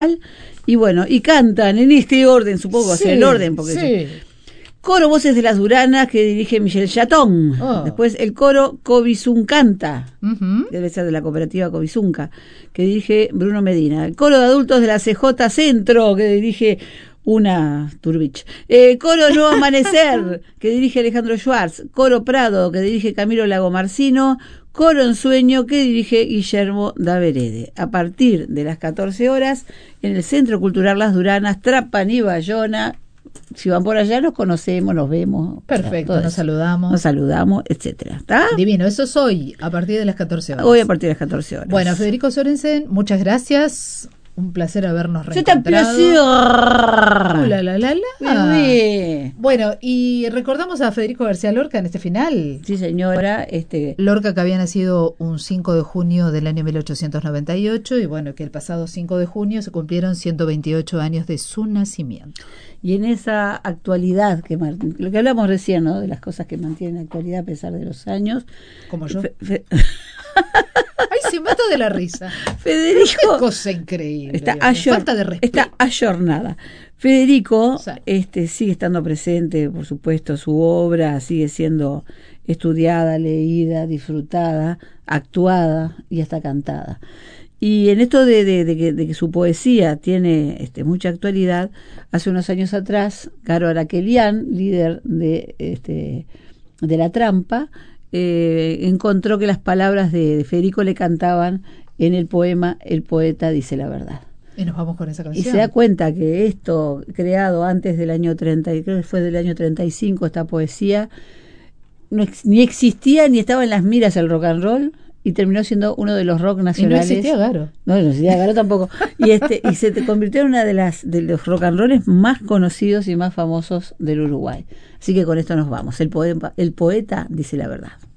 y bueno, y cantan en este orden, supongo que va a ser el orden, porque sí. Coro Voces de las Duranas, que dirige Michel Chatón. Después el coro Cobisuncanta, debe ser de la cooperativa Cobizunca, que dirige Bruno Medina. El coro de adultos de la CJ Centro, que dirige una Turbich. Coro Nuevo Amanecer, que dirige Alejandro Schwartz. Coro Prado, que dirige Camilo Lagomarcino. Coro Ensueño, que dirige Guillermo Daverede. A partir de las 14 horas, en el Centro Cultural Las Duranas, Trapan y Bayona. Si van por allá nos conocemos, nos vemos. Perfecto, nos saludamos, etcétera. ¿Está? Divino, eso es hoy, a partir de las 14 horas. Hoy a partir de las 14 horas. Bueno, Federico Sorensen, muchas gracias. Un placer habernos reencontrado. Bueno, y recordamos a Federico García Lorca en este final. Sí, señora. Lorca, que había nacido un 5 de junio del año 1898, y bueno, que el pasado 5 de junio se cumplieron 128 años de su nacimiento. Y en esa actualidad, lo que hablamos recién, ¿no? De las cosas que mantienen actualidad a pesar de los años. Como yo. Ay, se mata de la risa. Federico. Qué cosa increíble. Falta de respeto. Está ayornada. Federico sigue estando presente, por supuesto, su obra sigue siendo estudiada, leída, disfrutada, actuada y hasta cantada. Y en esto de que su poesía tiene mucha actualidad, hace unos años atrás, Caro Araquelian, líder de La Trampa, encontró que las palabras de Federico le cantaban en el poema El poeta dice la verdad. Y nos vamos con esa canción. Y se da cuenta que esto, creado antes del año 30, creo que fue del año 35, esta poesía, ni existía ni estaba en las miras el rock and roll, y terminó siendo uno de los rock nacionales. Y no existía Garo. No existía Garo tampoco. Y se convirtió en una de los rock and rolls más conocidos y más famosos del Uruguay. Así que con esto nos vamos. El poeta dice la verdad.